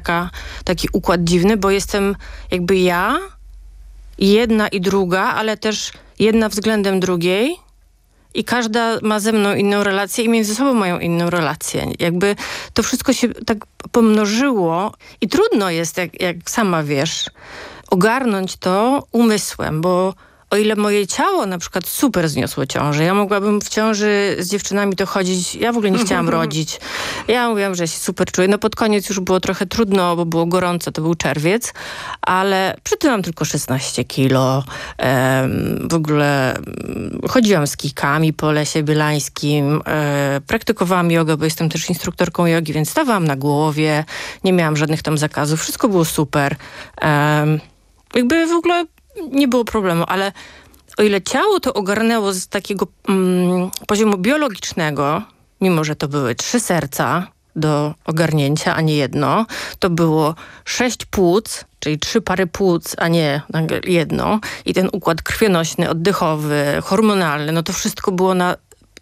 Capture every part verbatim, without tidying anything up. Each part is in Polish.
taka, taki układ dziwny, bo jestem jakby ja, jedna i druga, ale też jedna względem drugiej i każda ma ze mną inną relację i między sobą mają inną relację. Jakby to wszystko się tak pomnożyło i trudno jest, jak, jak sama wiesz, ogarnąć to umysłem, bo o ile moje ciało na przykład super zniosło ciążę, ja mogłabym w ciąży z dziewczynami to chodzić, ja w ogóle nie chciałam rodzić. Ja mówiłam, że się super czuję. No pod koniec już było trochę trudno, bo było gorąco, to był czerwiec, ale przytyłam tylko szesnaście kilo. Ehm, w ogóle chodziłam z kijkami po Lesie Bielańskim, e, praktykowałam jogę, bo jestem też instruktorką jogi, więc stawałam na głowie, nie miałam żadnych tam zakazów, wszystko było super. Ehm, jakby w ogóle nie było problemu, ale o ile ciało to ogarnęło z takiego mm, poziomu biologicznego, mimo że to były trzy serca do ogarnięcia, a nie jedno, to było sześć płuc, czyli trzy pary płuc, a nie jedno, i ten układ krwionośny, oddechowy, hormonalny, no to wszystko było na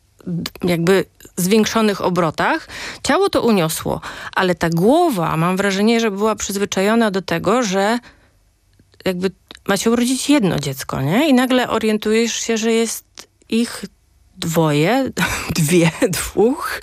jakby zwiększonych obrotach. Ciało to uniosło, ale ta głowa, mam wrażenie, że była przyzwyczajona do tego, że jakby ma się urodzić jedno dziecko, nie? I nagle orientujesz się, że jest ich dwoje, dwie, dwóch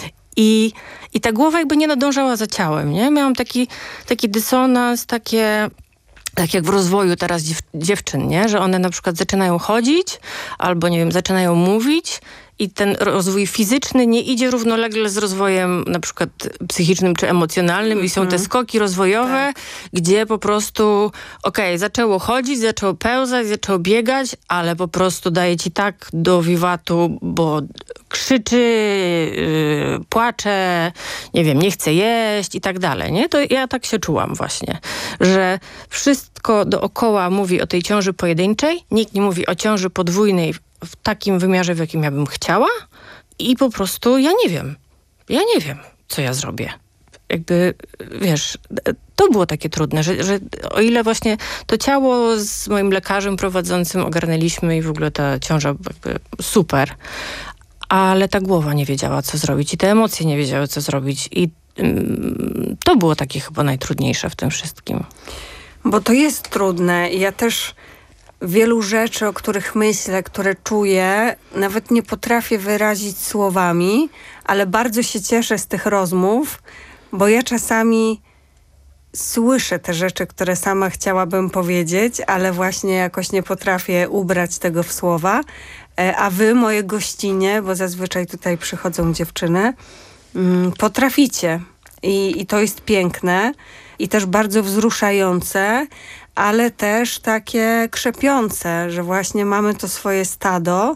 i, i ta głowa jakby nie nadążała za ciałem, nie? Miałam taki, taki dysonans, takie, tak jak w rozwoju teraz dziew, dziewczyn, nie? Że one na przykład zaczynają chodzić albo, nie wiem, zaczynają mówić i ten rozwój fizyczny nie idzie równolegle z rozwojem na przykład psychicznym czy emocjonalnym, mm-hmm. i są te skoki rozwojowe, tak. gdzie po prostu okej, okay, zaczęło chodzić, zaczęło pełzać, zaczęło biegać, ale po prostu daje ci tak do wiwatu, bo krzyczy, yy, płacze, nie wiem, nie chce jeść i tak dalej, nie? To ja tak się czułam właśnie, że wszystko dookoła mówi o tej ciąży pojedynczej, nikt nie mówi o ciąży podwójnej w takim wymiarze, w jakim ja bym chciała i po prostu ja nie wiem. Ja nie wiem, co ja zrobię. Jakby, wiesz, to było takie trudne, że, że o ile właśnie to ciało z moim lekarzem prowadzącym ogarnęliśmy i w ogóle ta ciąża jakby super, ale ta głowa nie wiedziała, co zrobić i te emocje nie wiedziały, co zrobić i ym, to było takie chyba najtrudniejsze w tym wszystkim. Bo to jest trudne i ja też wielu rzeczy, o których myślę, które czuję, nawet nie potrafię wyrazić słowami, ale bardzo się cieszę z tych rozmów, bo ja czasami słyszę te rzeczy, które sama chciałabym powiedzieć, ale właśnie jakoś nie potrafię ubrać tego w słowa. A wy, moje gościnie, bo zazwyczaj tutaj przychodzą dziewczyny, potraficie. I, i to jest piękne i też bardzo wzruszające, ale też takie krzepiące, że właśnie mamy to swoje stado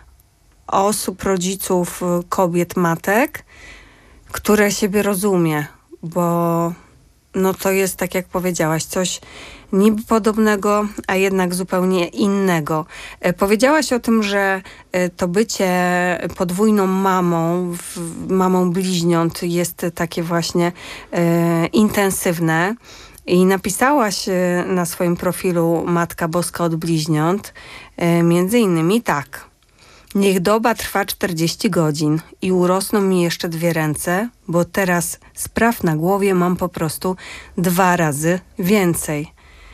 osób, rodziców, kobiet, matek, które siebie rozumie, bo no to jest, tak jak powiedziałaś, coś niby podobnego, a jednak zupełnie innego. E, powiedziałaś o tym, że e, to bycie podwójną mamą, w, mamą bliźniąt jest takie właśnie e, intensywne. I napisałaś e, na swoim profilu Matka Boska od bliźniąt e, między innymi tak. Niech doba trwa czterdzieści godzin i urosną mi jeszcze dwie ręce, bo teraz spraw na głowie mam po prostu dwa razy więcej.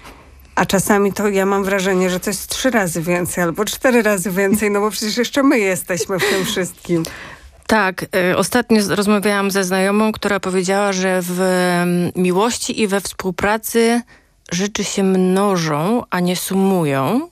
A czasami to ja mam wrażenie, że to jest trzy razy więcej albo cztery razy więcej, no bo przecież jeszcze my jesteśmy w tym wszystkim. Tak, y, ostatnio z- rozmawiałam ze znajomą, która powiedziała, że w y, miłości i we współpracy rzeczy się mnożą, a nie sumują.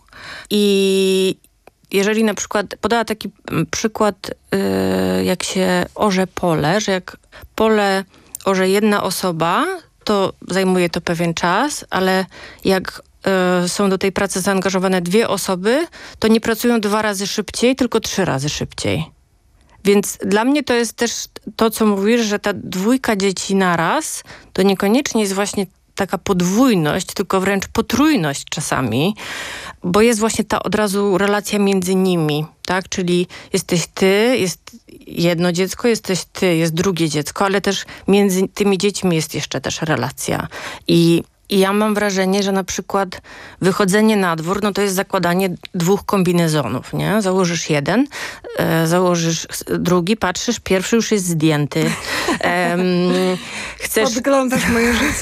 I jeżeli na przykład, podała taki przykład, y, jak się orze pole, że jak pole orze jedna osoba, to zajmuje to pewien czas, ale jak y, są do tej pracy zaangażowane dwie osoby, to nie pracują dwa razy szybciej, tylko trzy razy szybciej. Więc dla mnie to jest też to, co mówisz, że ta dwójka dzieci naraz, to niekoniecznie jest właśnie taka podwójność, tylko wręcz potrójność czasami, bo jest właśnie ta od razu relacja między nimi, tak? Czyli jesteś ty, jest jedno dziecko, jesteś ty, jest drugie dziecko, ale też między tymi dziećmi jest jeszcze też relacja. I I ja mam wrażenie, że na przykład wychodzenie na dwór, no to jest zakładanie dwóch kombinezonów, nie? Założysz jeden, e, założysz drugi, patrzysz, pierwszy już jest zdjęty. E, chcesz... Podglądasz moje życie